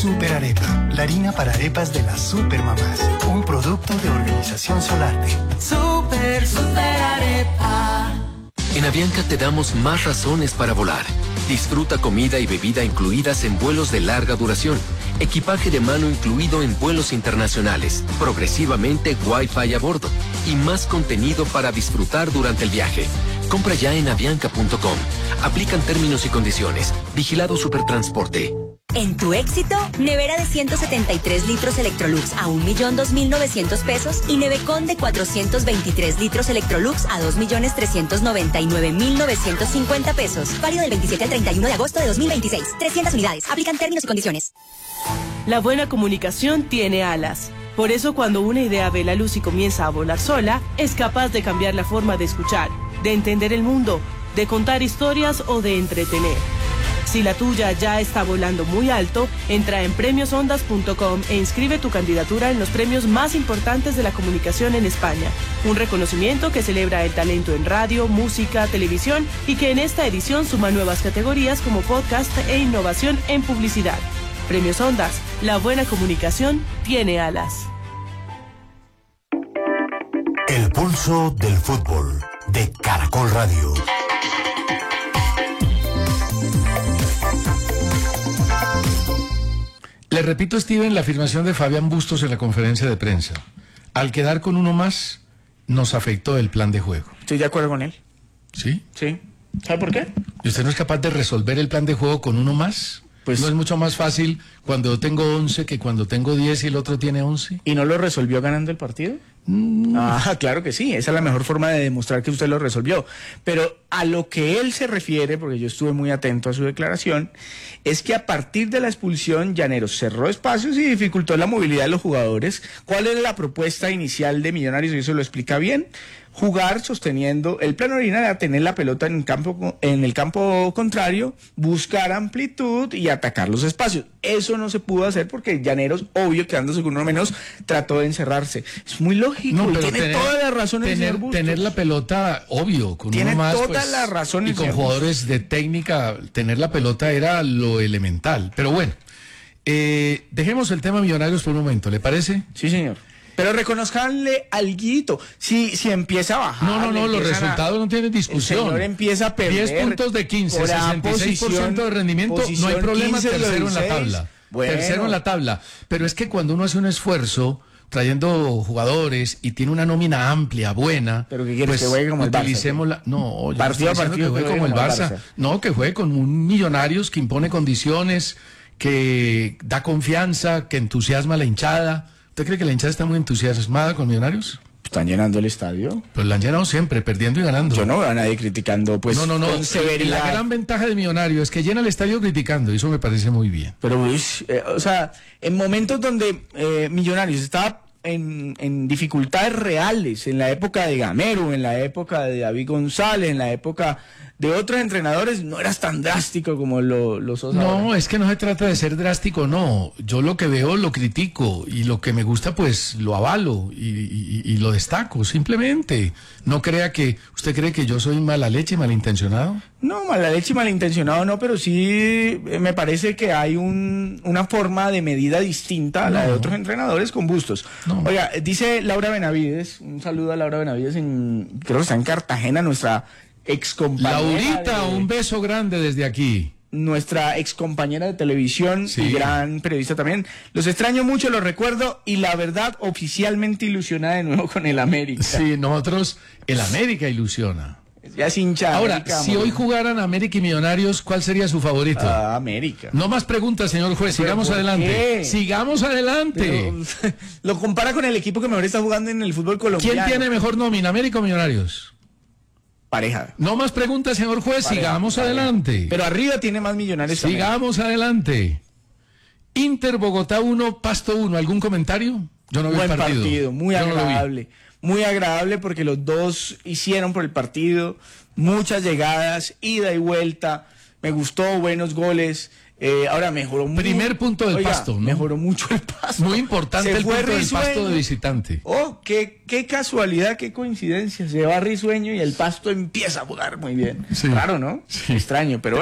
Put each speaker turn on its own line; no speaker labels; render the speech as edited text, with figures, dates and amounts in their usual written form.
Super Arepa, la harina para arepas de las supermamás. Un producto de Organización Solarte.
Super Arepa.
En Avianca te damos más razones para volar. Disfruta comida y bebida incluidas en vuelos de larga duración. Equipaje de mano incluido en vuelos internacionales. Progresivamente Wi-Fi a bordo. Y más contenido para disfrutar durante el viaje. Compra ya en avianca.com. Aplican términos y condiciones. Vigilado Supertransporte.
En tu éxito, nevera de 173 litros Electrolux a 1.002.900 pesos y nevecón de 423 litros Electrolux a 2.399.950 pesos. Válido del 27 al 31 de agosto de 2026. 300 unidades. Aplican términos y condiciones.
La buena comunicación tiene alas. Por eso, cuando una idea ve la luz y comienza a volar sola, es capaz de cambiar la forma de escuchar, de entender el mundo, de contar historias o de entretener. Si la tuya ya está volando muy alto, entra en premiosondas.com e inscribe tu candidatura en los premios más importantes de la comunicación en España. Un reconocimiento que celebra el talento en radio, música, televisión y que en esta edición suma nuevas categorías como podcast e innovación en publicidad. Premios Ondas, la buena comunicación tiene alas.
El pulso del fútbol de Caracol Radio.
Le repito, Steven, la afirmación de Fabián Bustos en la conferencia de prensa. Al quedar con uno más, nos afectó el plan de juego.
Estoy de acuerdo con él.
¿Sí?
Sí. ¿Sabe por qué?
¿Y usted no es capaz de resolver el plan de juego con uno más? Pues, ¿no es mucho más fácil cuando yo tengo 11 que cuando tengo 10 y el otro tiene 11?
¿Y no lo resolvió ganando el partido? Claro que sí, esa es la mejor forma de demostrar que usted lo resolvió. Pero a lo que él se refiere, porque yo estuve muy atento a su declaración, es que a partir de la expulsión, Llaneros cerró espacios y dificultó la movilidad de los jugadores. ¿Cuál era la propuesta inicial de Millonarios? Y eso lo explica bien. Jugar sosteniendo, el plan original era tener la pelota en el campo contrario, buscar amplitud y atacar los espacios. Eso no se pudo hacer porque Llaneros, obvio, quedándose con uno menos, trató de encerrarse. Es muy lógico,
no, pero
tiene toda la razón el señor Bustos.
Tener la pelota, obvio, con
tiene
uno más,
toda
pues,
la razón
y con jugadores de técnica, tener la pelota era lo elemental. Pero bueno, dejemos el tema Millonarios por un momento, ¿le parece?
Sí, señor. Pero reconozcanle alguito. Si empieza a bajar.
No, los resultados no tienen discusión.
El señor empieza a perder.
10 puntos de 15, 66% de rendimiento, no hay problema,
15,
tercero
16,
en la tabla.
Bueno.
Tercero en la tabla. Pero es que cuando uno hace un esfuerzo trayendo jugadores y tiene una nómina amplia, buena,
pero que quieres
pues
que juegue como el Barça.
Utilicémosla. No, yo
partido
no estoy diciendo que juegue como el Barça. No, que juegue con un Millonarios que impone condiciones, que da confianza, que entusiasma a la hinchada. ¿Usted cree que la hinchada está muy entusiasmada con Millonarios?
Están llenando el estadio.
Pues la han llenado siempre, perdiendo y ganando.
Yo no veo a nadie criticando, pues,
no.
con severidad.
La gran ventaja de Millonarios es que llena el estadio criticando, y eso me parece muy bien.
Pero, o sea, en momentos donde Millonarios estaba en dificultades reales, en la época de Gamero, en la época de David González, en la época de otros entrenadores, no eras tan drástico como lo sos ahora.
No, es que no se trata de ser drástico, no. Yo lo que veo lo critico y lo que me gusta pues lo avalo y lo destaco, simplemente. No crea que, ¿usted cree que yo soy mala leche, malintencionado?
No, mala leche y malintencionado no, pero sí me parece que hay una forma de medida distinta a la de otros entrenadores con Bustos. No. Oiga, dice Laura Benavides, un saludo a Laura Benavides, creo que está en Cartagena, nuestra excompañera.
Laurita, un beso grande desde aquí.
Nuestra excompañera de televisión y gran periodista también. Los extraño mucho, los recuerdo y la verdad oficialmente ilusionada de nuevo con el América.
Sí, nosotros, el América ilusiona.
Ya es hincha.
Ahora,
América,
si hoy jugaran América y Millonarios, ¿cuál sería su favorito?
América.
No más preguntas, señor juez, sigamos adelante.
¿Qué?
Sigamos adelante.
Pero, lo compara con el equipo que mejor está jugando en el fútbol colombiano.
¿Quién tiene mejor nómina, América o Millonarios?
Pareja.
No más preguntas, señor juez, pareja, sigamos adelante.
Pero arriba tiene más Millonarios.
Sigamos adelante. Inter Bogotá 1, Pasto 1, ¿algún comentario? Yo no vi el partido.
Muy agradable. Muy agradable porque los dos hicieron por el partido, muchas llegadas, ida y vuelta, me gustó, buenos goles. Ahora mejoró mucho.
Primer punto del Pasto, ¿no?
Mejoró mucho el Pasto.
Muy importante el punto del Pasto de visitante.
Oh, qué casualidad, qué coincidencia. Se va Risueño y el Pasto empieza a jugar muy bien. Sí. Raro, ¿no? Sí. Extraño, pero